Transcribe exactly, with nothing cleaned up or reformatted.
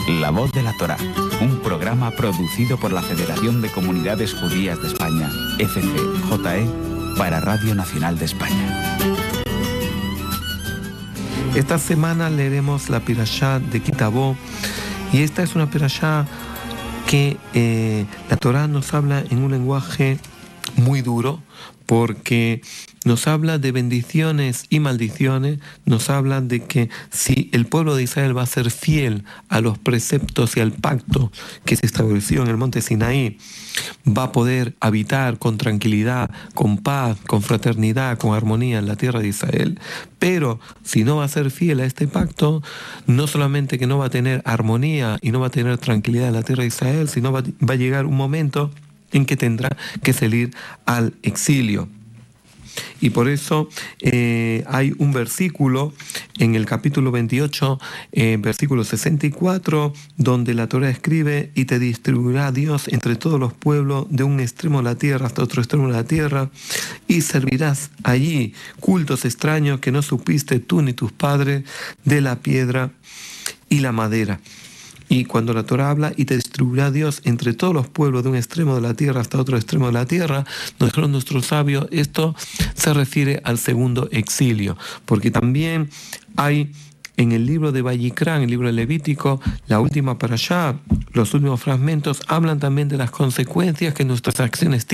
La Voz de la Torá, un programa producido por la Federación de Comunidades Judías de España, F C J E, para Radio Nacional de España. Esta semana leeremos la Pirashá de Ki Tavo, y esta es una Pirashá que eh, la Torá nos habla en un lenguaje muy duro, porque nos habla de bendiciones y maldiciones, nos habla de que si el pueblo de Israel va a ser fiel a los preceptos y al pacto que se estableció en el monte Sinaí, va a poder habitar con tranquilidad, con paz, con fraternidad, con armonía en la tierra de Israel. Pero si no va a ser fiel a este pacto, no solamente que no va a tener armonía y no va a tener tranquilidad en la tierra de Israel, sino va, va a llegar un momento en que tendrá que salir al exilio. Y por eso eh, hay un versículo en el capítulo veintiocho, eh, versículo sesenta y cuatro, donde la Torá escribe: y te distribuirá Dios entre todos los pueblos, de un extremo de la tierra hasta otro extremo de la tierra, y servirás allí cultos extraños que no supiste tú ni tus padres, de la piedra y la madera. Y cuando la Torá habla, y te distribuirá Dios entre todos los pueblos, de un extremo de la tierra hasta otro extremo de la tierra, nos dijeron nuestros sabios, esto se refiere al segundo exilio, porque también hay en el libro de Vayikra, en el libro de Levítico, la última parashá, los últimos fragmentos, hablan también de las consecuencias que nuestras acciones